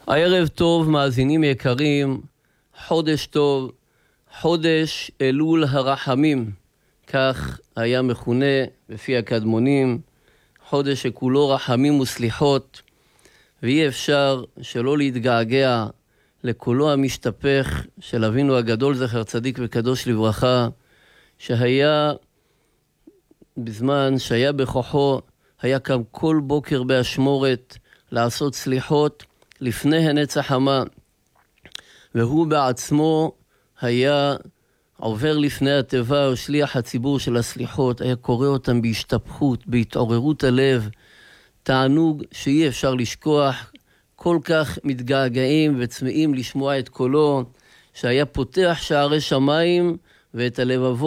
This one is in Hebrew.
הערב טוב, מאזינים יקרים, חודש טוב, חודש אלול הרחמים, כך היה מכונה בפי הקדמונים, חודש שכולו רחמים וסליחות, ואי אפשר שלא להתגעגע לקולו המשתפך של אבינו הגדול זכר צדיק וקדוש לברכה, שהיה בזמן שהיה בכוחו, היה קם כל בוקר באשמורת לעשות סליחות לפני הנצח המה, והוא בעצמו היה עובר לפני התיבה ושליח הציבור של הסליחות, היה קורא אותם בהשתפכות, בהתעוררות הלב, תענוג שאי אפשר לשכוח, כל כך מתגעגעים וצמאים לשמוע את קולו, שהיה פותח שערי שמיים ואת הלבבות